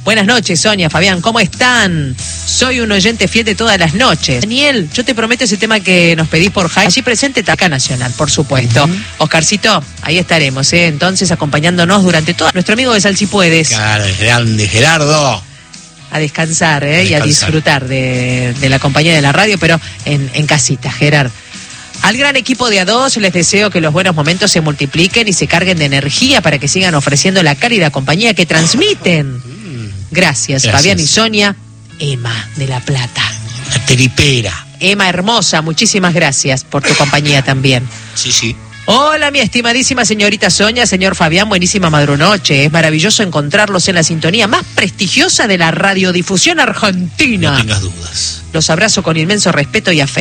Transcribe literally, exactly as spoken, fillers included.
Buenas noches, Sonia, Fabián, ¿cómo están? Soy un oyente fiel de todas las noches. Daniel, yo te prometo ese tema que nos pedís por Jai. Allí presente Taca Nacional, por supuesto. Uh-huh. Oscarcito, ahí estaremos, ¿eh? Entonces, acompañándonos durante todo. Nuestro amigo de Sal Si Puedes. Claro, grande Gerardo. A descansar, ¿eh? A descansar. Y a disfrutar de, de la compañía de la radio, pero en, en casita, Gerard. Al gran equipo de A dos les deseo que los buenos momentos se multipliquen y se carguen de energía para que sigan ofreciendo la cálida compañía que transmiten. Gracias, Gracias. Fabián y Sonia. Emma de La Plata. La teripera. Emma hermosa, muchísimas gracias por tu compañía también. Sí, sí. Hola, mi estimadísima señorita Sonia, señor Fabián, buenísima madrunoche. Es maravilloso encontrarlos en la sintonía más prestigiosa de la radiodifusión argentina. No tengas dudas. Los abrazo con inmenso respeto y afecto.